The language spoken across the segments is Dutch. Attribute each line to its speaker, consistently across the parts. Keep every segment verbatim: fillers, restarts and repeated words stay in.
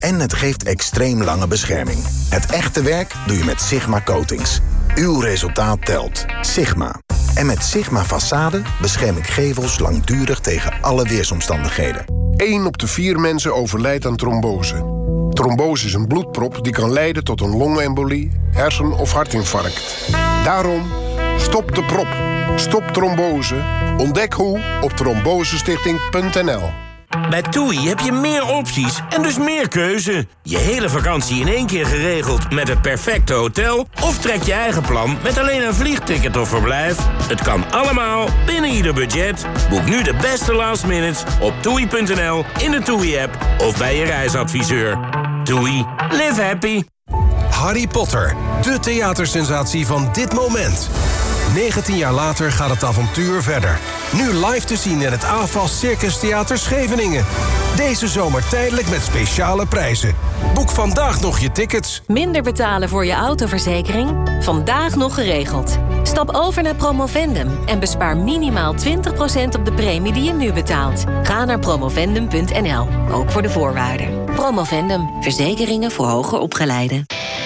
Speaker 1: En het geeft extreem lange bescherming. Het echte werk doe je met Sigma Coatings. Uw resultaat telt. Sigma. En met Sigma Façade bescherm ik gevels langdurig tegen alle weersomstandigheden.
Speaker 2: één op de vier mensen overlijdt aan trombose. Trombose is een bloedprop die kan leiden tot een longembolie, hersen- of hartinfarct. Daarom, stop de prop. Stop trombose. Ontdek hoe op trombosestichting punt n l.
Speaker 3: Bij TUI heb je meer opties en dus meer keuze. Je hele vakantie in één keer geregeld met het perfecte hotel... of trek je eigen plan met alleen een vliegticket of verblijf. Het kan allemaal binnen ieder budget. Boek nu de beste last minutes op toei punt n l, in de TUI-app of bij je reisadviseur. TUI. Live happy.
Speaker 4: Harry Potter, de theatersensatie van dit moment. negentien jaar later gaat het avontuur verder. Nu live te zien in het A F A S Circus Theater Scheveningen. Deze zomer tijdelijk met speciale prijzen. Boek vandaag nog je tickets.
Speaker 5: Minder betalen voor je autoverzekering? Vandaag nog geregeld. Stap over naar Promovendum en bespaar minimaal twintig procent op de premie die je nu betaalt. Ga naar promovendum punt n l, ook voor de voorwaarden. Promovendum, verzekeringen voor hoger opgeleiden.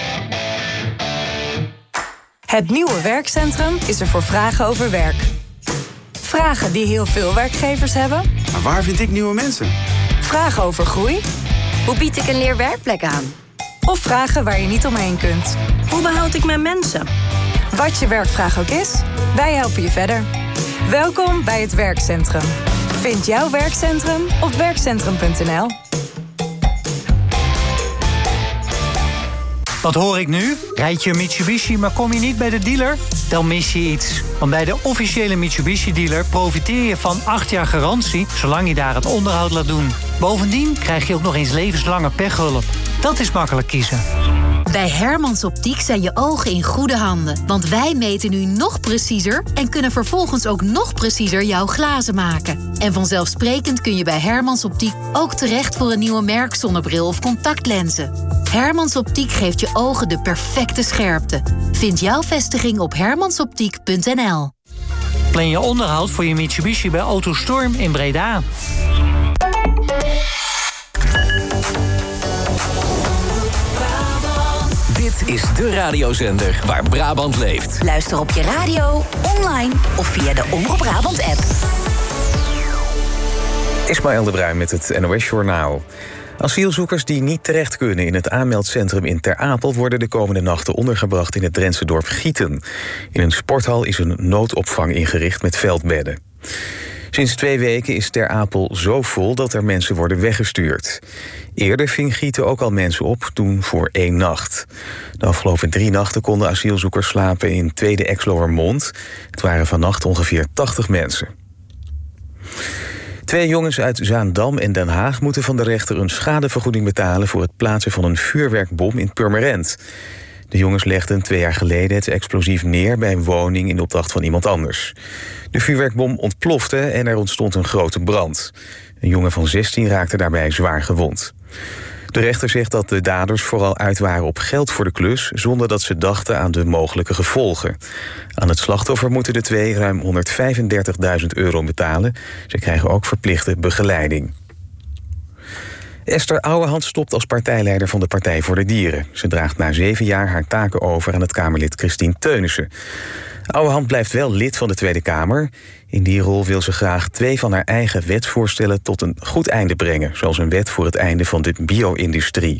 Speaker 6: Het nieuwe werkcentrum is er voor vragen over werk. Vragen die heel veel werkgevers hebben.
Speaker 7: Maar waar vind ik nieuwe mensen?
Speaker 6: Vragen over groei.
Speaker 8: Hoe bied ik een leerwerkplek aan?
Speaker 6: Of vragen waar je niet omheen kunt.
Speaker 8: Hoe behoud ik mijn mensen?
Speaker 6: Wat je werkvraag ook is, wij helpen je verder. Welkom bij het werkcentrum. Vind jouw werkcentrum op werkcentrum punt n l.
Speaker 9: Wat hoor ik nu? Rijd je een Mitsubishi, maar kom je niet bij de dealer? Dan mis je iets. Want bij de officiële Mitsubishi-dealer profiteer je van acht jaar garantie... zolang je daar het onderhoud laat doen. Bovendien krijg je ook nog eens levenslange pechhulp. Dat is makkelijk kiezen.
Speaker 10: Bij Hermans Optiek zijn je ogen in goede handen. Want wij meten nu nog preciezer... en kunnen vervolgens ook nog preciezer jouw glazen maken. En vanzelfsprekend kun je bij Hermans Optiek... ook terecht voor een nieuwe merkzonnebril of contactlenzen. Hermans Optiek geeft je ogen de perfecte scherpte. Vind jouw vestiging op hermans optiek punt n l.
Speaker 9: Plan je onderhoud voor je Mitsubishi bij Autostorm in Breda.
Speaker 11: Dit is de radiozender waar Brabant leeft.
Speaker 8: Luister op je radio, online of via de Omroep Brabant-app.
Speaker 12: Ismaël de Bruin met het N O S-journaal. Asielzoekers die niet terecht kunnen in het aanmeldcentrum in Ter Apel... worden de komende nachten ondergebracht in het Drentse dorp Gieten. In een sporthal is een noodopvang ingericht met veldbedden. Sinds twee weken is Ter Apel zo vol dat er mensen worden weggestuurd. Eerder ving Gieten ook al mensen op, toen voor één nacht. De afgelopen drie nachten konden asielzoekers slapen in Tweede Exloërmond. Het waren vannacht ongeveer tachtig mensen. Twee jongens uit Zaandam en Den Haag moeten van de rechter een schadevergoeding betalen voor het plaatsen van een vuurwerkbom in Purmerend. De jongens legden twee jaar geleden het explosief neer bij een woning in opdracht van iemand anders. De vuurwerkbom ontplofte en er ontstond een grote brand. Een jongen van zestien raakte daarbij zwaar gewond. De rechter zegt dat de daders vooral uit waren op geld voor de klus, zonder dat ze dachten aan de mogelijke gevolgen. Aan het slachtoffer moeten de twee ruim honderdvijfendertigduizend euro betalen. Ze krijgen ook verplichte begeleiding. Esther Ouwehand stopt als partijleider van de Partij voor de Dieren. Ze draagt na zeven jaar haar taken over aan het Kamerlid Christine Teunissen. Ouwehand blijft wel lid van de Tweede Kamer. In die rol wil ze graag twee van haar eigen wetsvoorstellen tot een goed einde brengen, zoals een wet voor het einde van de bio-industrie.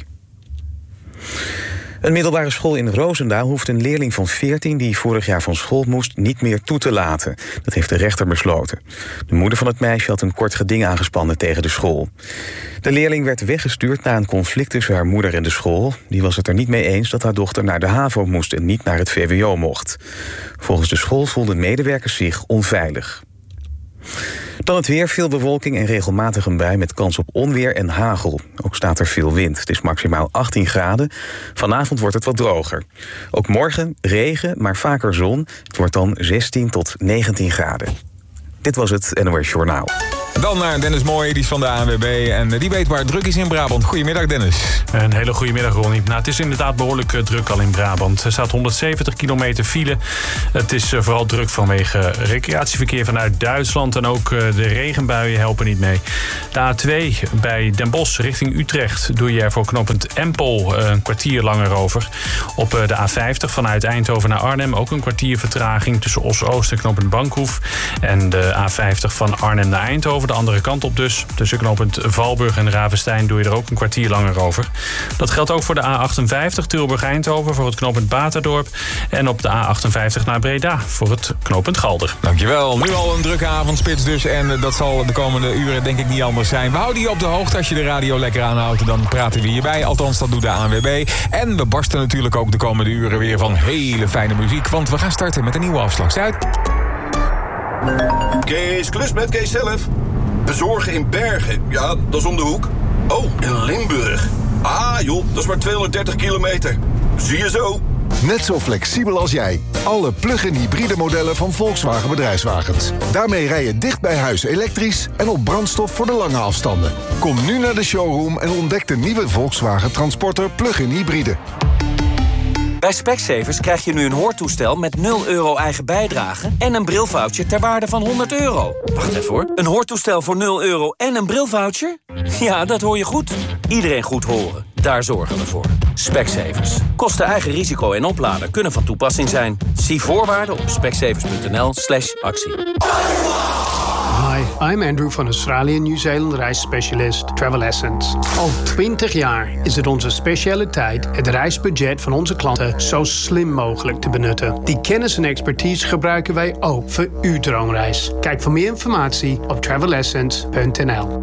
Speaker 12: Een middelbare school in Roosendaal hoeft een leerling van veertien... die vorig jaar van school moest, niet meer toe te laten. Dat heeft de rechter besloten. De moeder van het meisje had een kort geding aangespannen tegen de school. De leerling werd weggestuurd na een conflict tussen haar moeder en de school. Die was het er niet mee eens dat haar dochter naar de HAVO moest en niet naar het V W O mocht. Volgens de school voelden medewerkers zich onveilig. Dan het weer, veel bewolking en regelmatig een bui met kans op onweer en hagel. Ook staat er veel wind. Het is maximaal achttien graden. Vanavond wordt het wat droger. Ook morgen regen, maar vaker zon. Het wordt dan zestien tot negentien graden. Dit was het N O S Journaal.
Speaker 13: Dan naar Dennis Mooij, die is van de A N W B. En die weet waar het druk is in Brabant. Goedemiddag, Dennis.
Speaker 14: Een hele goede middag, Ronnie. Nou, het is inderdaad behoorlijk uh, druk al in Brabant. Er staat honderdzeventig kilometer file. Het is uh, vooral druk vanwege recreatieverkeer vanuit Duitsland. En ook uh, de regenbuien helpen niet mee. De A twee bij Den Bosch richting Utrecht doe je er voor knooppunt Empel uh, een kwartier langer over. Op uh, de A vijftig vanuit Eindhoven naar Arnhem ook een kwartier vertraging tussen Os-Oost en knooppunt Bankhoef. En de A vijftig van Arnhem naar Eindhoven, de andere kant op dus. Tussen knooppunt Valburg en Ravenstein doe je er ook een kwartier langer over. Dat geldt ook voor de A achtenvijftig Tilburg-Eindhoven voor het knooppunt Baterdorp. En op de A achtenvijftig naar Breda voor het knooppunt Galder.
Speaker 13: Dankjewel. Nu al een drukke avondspits dus. En dat zal de komende uren denk ik niet anders zijn. We houden je op de hoogte. Als je de radio lekker aanhoudt, dan praten we hierbij. Althans, dat doet de A N W B. En we barsten natuurlijk ook de komende uren weer van hele fijne muziek. Want we gaan starten met een nieuwe afslag Zuid.
Speaker 15: Kees Klus met Kees zelf. Bezorgen in Bergen. Ja, dat is om de hoek. Oh, in Limburg. Ah joh, dat is maar tweehonderddertig kilometer. Zie je zo.
Speaker 16: Net zo flexibel als jij. Alle plug-in hybride modellen van Volkswagen Bedrijfswagens. Daarmee rij je dicht bij huis elektrisch en op brandstof voor de lange afstanden. Kom nu naar de showroom en ontdek de nieuwe Volkswagen Transporter plug-in hybride.
Speaker 17: Bij Specsavers krijg je nu een hoortoestel met nul euro eigen bijdrage en een brilvoucher ter waarde van honderd euro. Wacht even hoor. Een hoortoestel voor nul euro en een brilvoucher? Ja, dat hoor je goed. Iedereen goed horen. Daar zorgen we voor. Specsavers. Kosten eigen risico en opladen kunnen van toepassing zijn. Zie voorwaarden op specsavers.nl slash actie.
Speaker 18: Hi, I'm Andrew van Australië Nieuw-Zeeland reisspecialist Travel Essence. Al twintig jaar is het onze specialiteit het reisbudget van onze klanten zo slim mogelijk te benutten. Die kennis en expertise gebruiken wij ook voor uw droomreis. Kijk voor meer informatie op travel essence punt n l.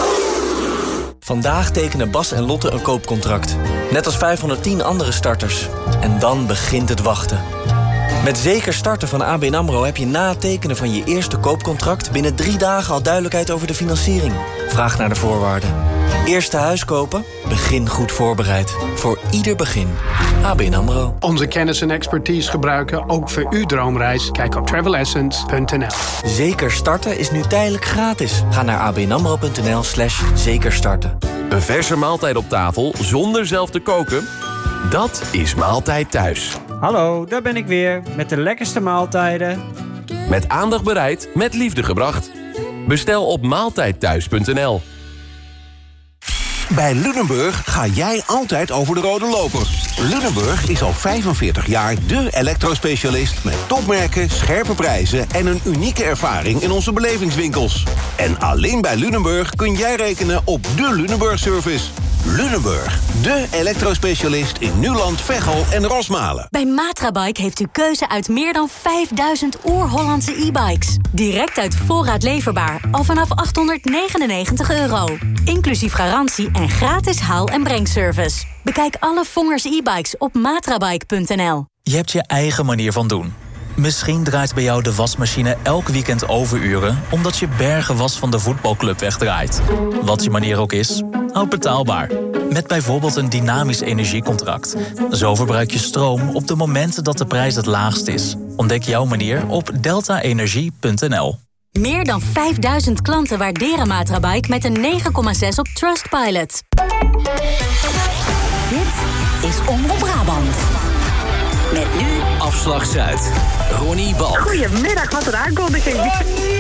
Speaker 19: Vandaag tekenen Bas en Lotte een koopcontract. Net als vijfhonderdtien andere starters. En dan begint het wachten. Met Zeker Starten van A B N AMRO heb je na het tekenen van je eerste koopcontract binnen drie dagen al duidelijkheid over de financiering. Vraag naar de voorwaarden. Eerste huis kopen? Begin goed voorbereid. Voor ieder begin. A B N AMRO.
Speaker 18: Onze kennis en expertise gebruiken ook voor uw droomreis. Kijk op travel essence punt n l.
Speaker 19: Zeker Starten is nu tijdelijk gratis. Ga naar abnamro.nl slash zekerstarten.
Speaker 20: Een verse maaltijd op tafel zonder zelf te koken? Dat is Maaltijd Thuis.
Speaker 21: Hallo, daar ben ik weer met de lekkerste maaltijden.
Speaker 20: Met aandacht bereid, met liefde gebracht. Bestel op maaltijdthuis punt n l.
Speaker 22: Bij Lunenburg ga jij altijd over de rode loper. Lunenburg is al vijfenveertig jaar de elektrospecialist met topmerken, scherpe prijzen en een unieke ervaring in onze belevingswinkels. En alleen bij Lunenburg kun jij rekenen op de Lunenburg-service. Lunenburg, de elektrospecialist in Nuland, Veghel en Rosmalen.
Speaker 23: Bij Matrabike heeft u keuze uit meer dan vijfduizend oer-Hollandse e-bikes. Direct uit voorraad leverbaar, al vanaf achthonderdnegenennegentig euro. Inclusief garantie en gratis haal- en brengservice. Bekijk alle Vongers e-bikes op matrabike punt n l.
Speaker 24: Je hebt je eigen manier van doen. Misschien draait bij jou de wasmachine elk weekend overuren omdat je bergen was van de voetbalclub wegdraait. Wat je manier ook is, houd betaalbaar. Met bijvoorbeeld een dynamisch energiecontract. Zo verbruik je stroom op de momenten dat de prijs het laagst is. Ontdek jouw manier op delta energie punt n l.
Speaker 23: Meer dan vijfduizend klanten waarderen Matrabike met een negen komma zes op Trustpilot.
Speaker 8: Dit is Omroep Brabant. Met nu
Speaker 11: Afslag Zuid. Ronnie Balk.
Speaker 25: Goedemiddag, wat een aankondiging.